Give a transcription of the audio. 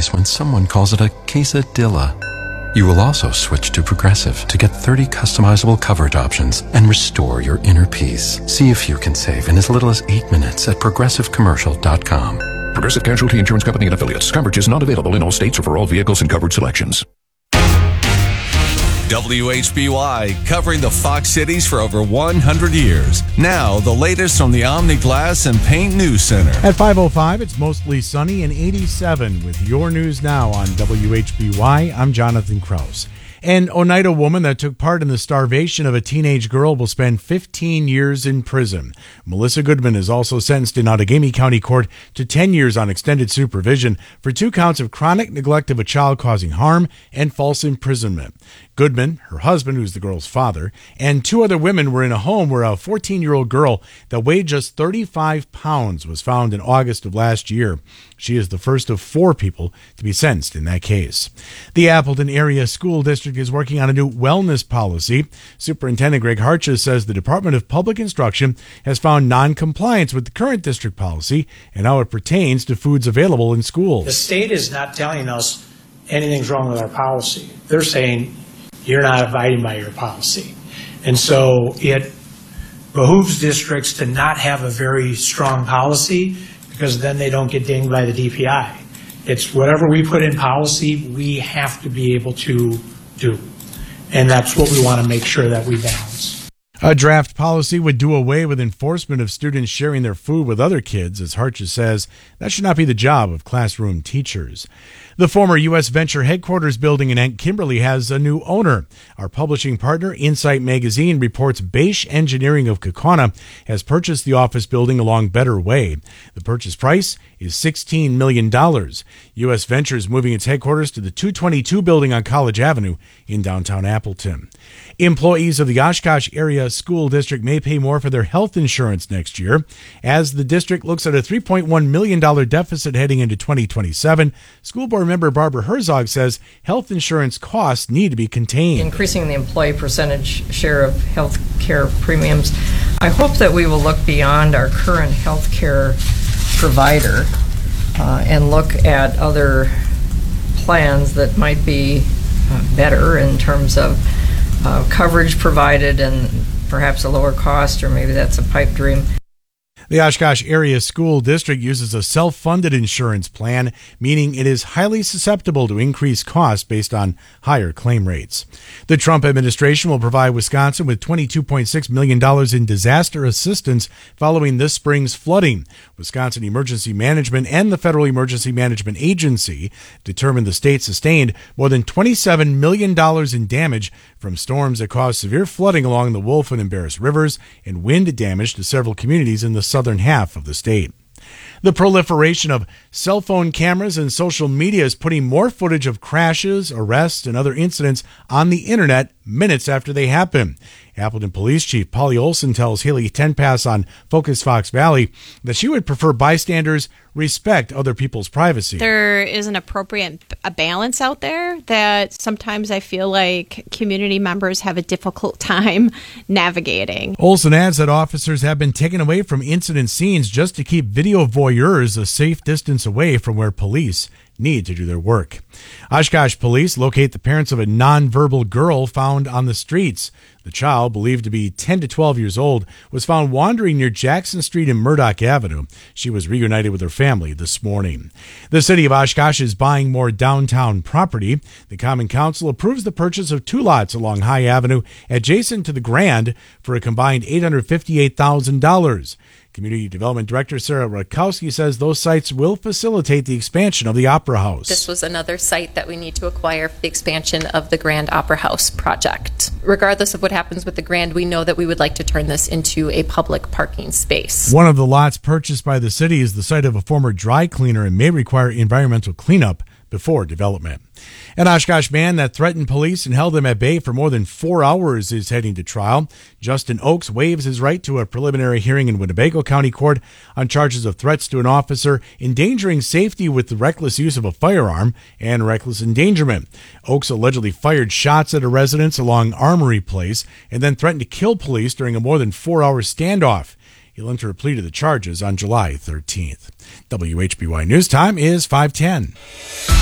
days when someone calls it a quesadilla. You will also switch to Progressive to get 30 customizable coverage options and restore your inner peace. See if you can save in as little as 8 minutes at ProgressiveCommercial.com. Progressive Casualty Insurance Company and Affiliates. Coverage is not available in all states or for all vehicles and coverage selections. WHBY, covering the Fox Cities for over 100 years. Now, the latest from the Omni Glass and Paint News Center. At 5:05, it's mostly sunny and 87 with your news now on WHBY. I'm Jonathan Krause. An Oneida woman that took part in the starvation of a teenage girl will spend 15 years in prison. Melissa Goodman is also sentenced in Outagamie County Court to 10 years on extended supervision for 2 counts of chronic neglect of a child causing harm and false imprisonment. Goodman, her husband, who's the girl's father, and 2 other women were in a home where a 14-year-old girl that weighed just 35 pounds was found in August of last year. She is the first of 4 people to be sentenced in that case. The Appleton Area School District is working on a new wellness policy. Superintendent Greg Harches says the Department of Public Instruction has found non-compliance with the current district policy and how it pertains to foods available in schools. The state is not telling us anything's wrong with our policy. They're saying you're not abiding by your policy. And so it behooves districts to not have a very strong policy because then they don't get dinged by the DPI. It's whatever we put in policy, we have to be able to do. And that's what we want to make sure that we balance. A draft policy would do away with enforcement of students sharing their food with other kids. As Harches says, that should not be the job of classroom teachers. The former U.S. Venture headquarters building in Kimberly has a new owner. Our publishing partner, Insight Magazine, reports Beish Engineering of Kaukauna has purchased the office building along Better Way. The purchase price is $16 million. U.S. Venture is moving its headquarters to the 222 building on College Avenue in downtown Appleton. Employees of the Oshkosh Area School District may pay more for their health insurance next year. As the district looks at a $3.1 million deficit heading into 2027, school board member Barbara Herzog says health insurance costs need to be contained. Increasing the employee percentage share of health care premiums, I hope that we will look beyond our current health care provider and look at other plans that might be better in terms of coverage provided and perhaps a lower cost, or maybe that's a pipe dream. The Oshkosh Area School District uses a self-funded insurance plan, meaning it is highly susceptible to increased costs based on higher claim rates. The Trump administration will provide Wisconsin with $22.6 million in disaster assistance following this spring's flooding. Wisconsin Emergency Management and the Federal Emergency Management Agency determined the state sustained more than $27 million in damage from storms that caused severe flooding along the Wolf and Embarrass rivers and wind damage to several communities in the southern half of the state. The proliferation of cell phone cameras and social media is putting more footage of crashes, arrests, and other incidents on the internet minutes after they happen. Appleton Police Chief Polly Olson tells Haley Tenpass on Focus Fox Valley that she would prefer bystanders respect other people's privacy. There is an appropriate balance out there that sometimes I feel like community members have a difficult time navigating. Olson adds that officers have been taken away from incident scenes just to keep video voyeurs a safe distance away from where police need to do their work. Oshkosh police locate the parents of a nonverbal girl found on the streets. The child, believed to be 10 to 12 years old, was found wandering near Jackson Street and Murdoch Avenue. She was reunited with her family this morning. The city of Oshkosh is buying more downtown property. The Common Council approves the purchase of 2 lots along High Avenue adjacent to the Grand for a combined $858,000. Community Development Director Sarah Rutkowski says those sites will facilitate the expansion of the Opera House. This was another site that we need to acquire for the expansion of the Grand Opera House project. Regardless of what happens with the Grand, we know that we would like to turn this into a public parking space. One of the lots purchased by the city is the site of a former dry cleaner and may require environmental cleanup before development. An Oshkosh man that threatened police and held them at bay for more than 4 hours is heading to trial. Justin Oakes waives his right to a preliminary hearing in Winnebago County Court on charges of threats to an officer, endangering safety with the reckless use of a firearm, and reckless endangerment. Oakes allegedly fired shots at a residence along Armory Place and then threatened to kill police during a more than 4-hour standoff. He'll enter a plea to the charges on July 13th. WHBY News Time is 5:10.